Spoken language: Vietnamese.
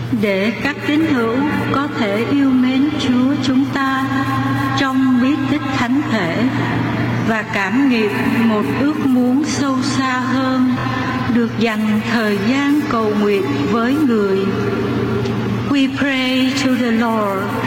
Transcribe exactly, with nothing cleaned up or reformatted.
để các tín hữu có thể yêu mến Chúa chúng ta trong bí tích thánh thể và cảm nghiệm một ước muốn sâu xa hơn được dành thời gian cầu nguyện với người. We pray to the Lord